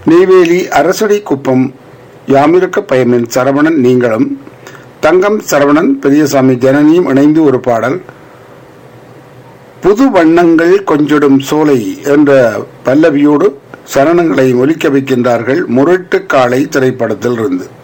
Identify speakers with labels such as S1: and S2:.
S1: நெய்வேலி அரசடி குப்பம் யாமிருக்க பயமின் சரவணன் நீங்களும் தங்கம் சரவணன் பெரியசாமி ஜனனியும் இணைந்து ஒரு பாடல் புது வண்ணங்கள் கொஞ்சிடும் சோலை என்ற பல்லவியோடு சரணங்களை ஒலிக்க வைக்கின்றார்கள் முரட்டு காளை திரைப்படத்தில் இருந்து.